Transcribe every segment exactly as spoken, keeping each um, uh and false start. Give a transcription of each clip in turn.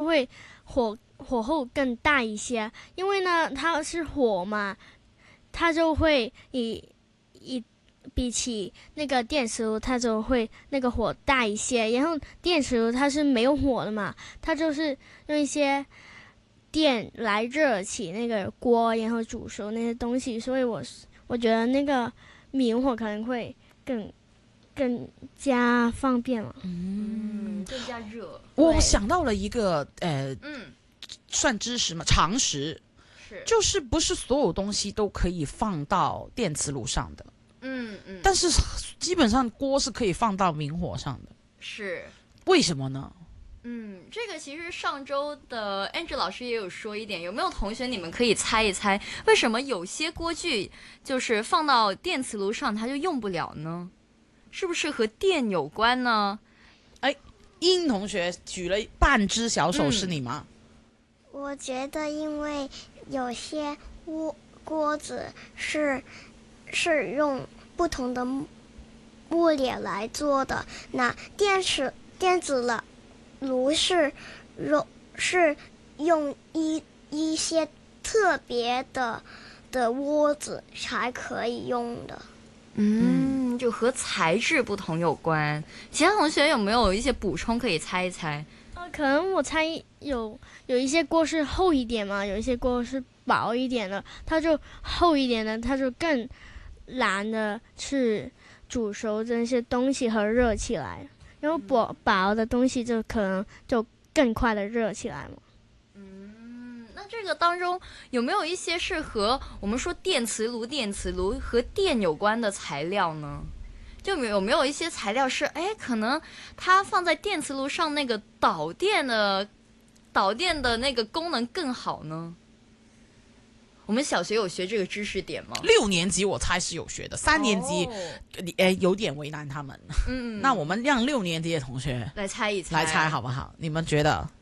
会火火候更大一些，因为呢它是火嘛，它就会以以比起那个电磁炉，它就会那个火大一些。然后电磁炉它是没有火的嘛，它就是用一些电来热起那个锅，然后煮熟那些东西。所以我我觉得那个明火可能会更更加方便了。 嗯，更加热。 我想到了一个呃， 嗯， 算知识嘛，常识， 是就是不是所有东西都可以放到电磁炉上的。 嗯嗯， 但是基本上锅是可以放到明火上的， 是。 为什么呢？ 嗯，这个其实上周的 Angel 老师也有说一点，有没有同学你们可以猜一猜，为什么有些锅具就是放到电磁炉上它就用不了呢？是不是和电有关呢？ 哎，殷同学举了半只小手， 嗯是你吗？ 我觉得因为有些锅锅子是是用不同的物料来做的，那电池电子了炉是用是用一一些特别的的锅子才可以用的。 嗯，就和材质不同有关。其他同学有没有一些补充可以猜一猜？ 呃，可能我猜有有一些锅是厚一点嘛，有一些锅是薄一点的，它就厚一点的，它就更难的去煮熟这些东西和热起来，然后薄薄的东西就可能就更快的热起来嘛。 嗯，那这个当中有没有一些是和我们说电磁炉、电磁炉和电有关的材料呢？就有没有一些材料是，哎，可能它放在电磁炉上那个导电的导电的那个功能更好呢？我们小学有学这个知识点吗？ 六年级我猜是有学的，三年级、 哦、 呃有点为难他们。 嗯， 那我们让六年级的同学来猜一猜， 来猜好不好？你们觉得？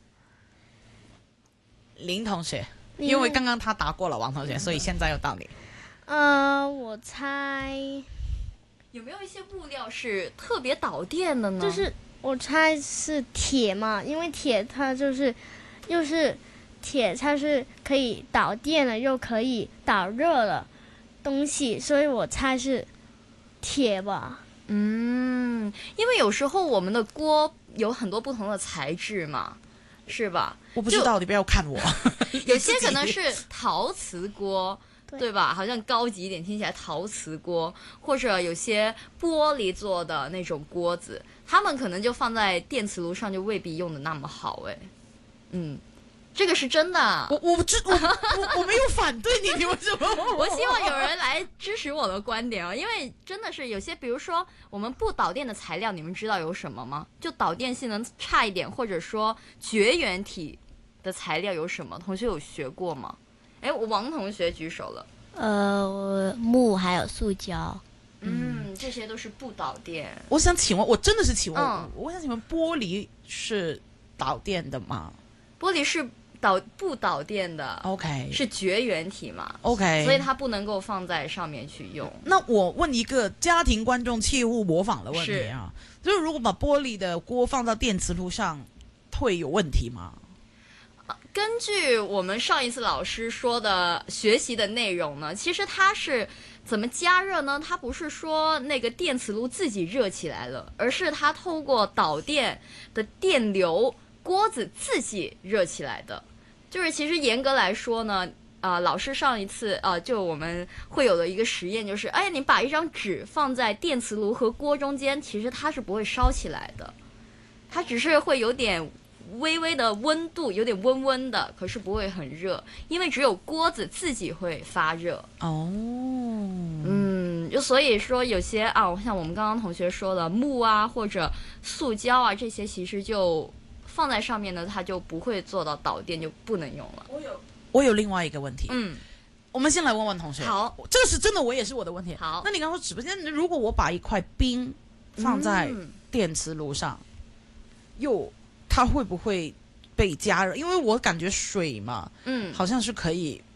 林同学，因为刚刚他答过了王同学，所以现在又到你。 呃，我猜有没有一些物料是特别导电的呢？ 就是我猜是铁嘛，因为铁它就是又是铁，它是可以导电的，又可以导热的东西，所以我猜是铁吧。 嗯，因为有时候我们的锅有很多不同的材质嘛，是吧？ 我不知道，你不要看我。 有些可能是陶瓷锅， 对, 对吧？好像高级一点，听起来陶瓷锅，或者有些玻璃做的那种锅子，他们可能就放在电磁炉上就未必用的那么好，哎，嗯。这个是真的， 我我知我我我没有反对你，你为什么？ 我希望有人来支持我的观点哦，因为真的是有些，比如说我们不导电的材料，你们知道有什么吗？就导电性能差一点，或者说绝缘体的材料有什么？同学有学过吗？哎，我王同学举手了。 呃，木还有塑胶。 嗯，这些都是不导电。 我想请问，我真的是请问， 嗯、 我想请问，玻璃是导电的吗？ 玻璃是。导不导电的 ，OK， 是绝缘体嘛 ，OK， 所以它不能够放在上面去用。 那我问一个家庭观众切勿模仿的问题啊，就是如果把玻璃的锅放到电磁炉上，会有问题吗？ 根据我们上一次老师说的学习的内容呢，其实它是怎么加热呢？它不是说那个电磁炉自己热起来了，而是它透过导电的电流，锅子自己热起来的。就是其实严格来说呢，啊、呃，老师上一次啊、呃，就我们会有的一个实验就是，哎，你把一张纸放在电磁炉和锅中间，其实它是不会烧起来的，它只是会有点微微的温度，有点温温的，可是不会很热，因为只有锅子自己会发热。 哦， 嗯，就所以说有些啊，像我们刚刚同学说的木啊或者塑胶啊这些，其实就。放在上面呢，它就不会做到导电，就不能用了。 我有，我有另外一个问题。 嗯， 我们先来问问同学。 好， 这个是真的，我也是我的问题。 好， 那你刚刚说直播间，如果我把一块冰放在电磁炉上，嗯、又它会不会被加热？因为我感觉水嘛，嗯，好像是可以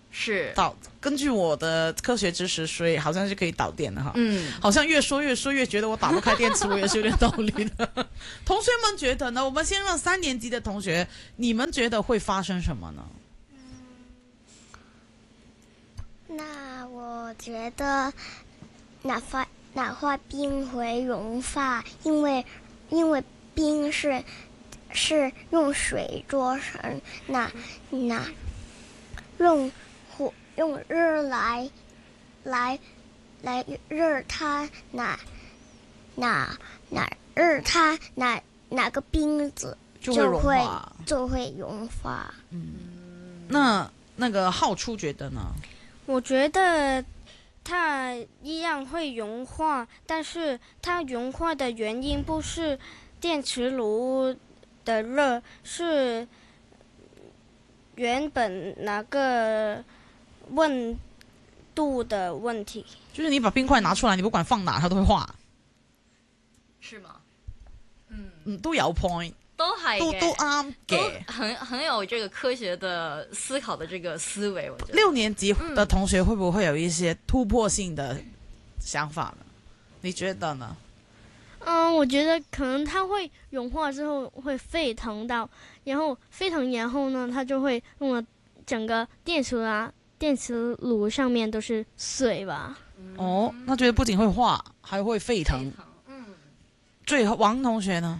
是导根据我的科学知识，水好像是可以导电的哈。 嗯， 好像越说越说越觉得我打不开电磁炉也是有点道理的。同学们觉得呢？我们先让三年级的同学，你们觉得会发生什么呢？ 那我觉得哪怕哪怕冰会融化，因为因为冰是是用水做成，那那用火用热来来来热它，那那那热它，那那个冰子就会融会化。 就会融化。 那那个浩初觉得呢？ 我觉得它一样会融化，但是它融化的原因不是电磁炉的热，是原本那个温度的问题。 就是你把冰块拿出来，你不管放哪，它都会化。 是嗎？嗯， 嗯，都有 point， 都係嘅都都啱都嘅。 很很有這個科學的思考的這個思維，我覺得。 六年级的同学会不会有一些突破性的想法呢？你觉得呢？ 嗯，我觉得可能它会融化之后会沸腾到，然后沸腾然后呢，它就会用了整个电磁啊电磁炉上面都是水吧。 哦，那觉得不仅会化，还会沸腾。 嗯， 最后王同学呢？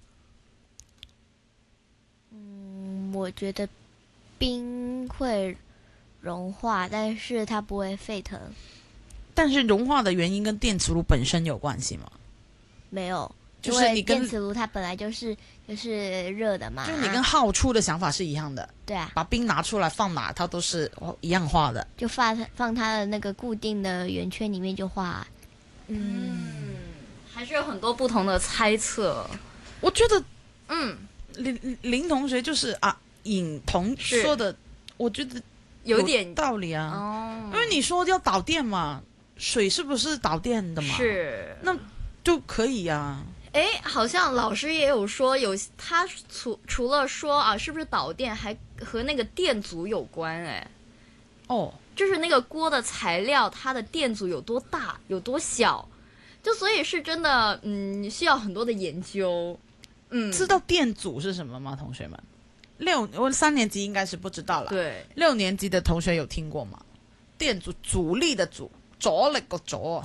嗯，我觉得冰会融化，但是它不会沸腾。 但是融化的原因跟电磁炉本身有关系吗？ 没有， 就是你跟因为电磁炉它本来就是就是热的嘛。 就是你跟浩初的想法是一样的， 对啊， 把冰拿出来放哪，它都是哦一样化的。 就放它放它的那个固定的圆圈里面就化。 嗯，还是有很多不同的猜测。 我觉得嗯， 林林同学就是啊，尹彤是说的，我觉得有點道理啊。 哦， 因为你说要导电嘛，水是不是导电的嘛？， 是那就可以啊。 哎，好像老师也有说有他除除了说啊，是不是导电，还和那个电阻有关哎。 哦， 就是那个锅的材料，它的电阻有多大，有多小，就所以是真的，嗯，需要很多的研究。嗯， 知道电阻是什么吗？同学们，六我三年级应该是不知道了。， 对， 六年级的同学有听过吗？电阻，阻力的阻，阻力个阻，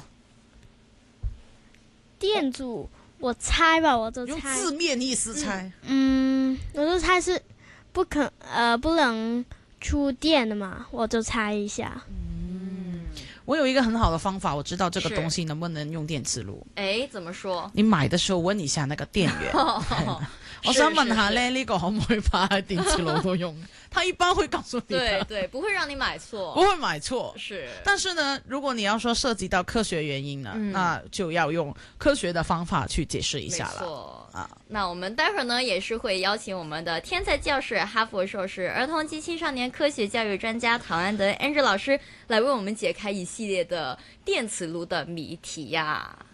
电阻，我猜吧，我就用猜， 字面意思猜。 嗯，我就猜是不可呃不能出电的嘛，我就猜一下。 我有一个很好的方法，我知道这个是东西能不能用电磁炉。 哎，怎么说？ 你买的时候问一下那个店员。我想問下咧，呢個可唔可以擺喺電磁爐度用？他一般會告訴你的， 对对，不會讓你買錯。 不會買錯。 是， 但是呢，如果你要說涉及到科學原因呢， 嗯那就要用科學的方法去解釋一沒下了。 錯啊。 那我們待會兒呢，也是會邀請我們的天才教師、哈佛碩士、兒童及青少年科學教育專家唐安德 Andrew 老師，來為我們解開一系列的電磁爐的謎題呀、啊。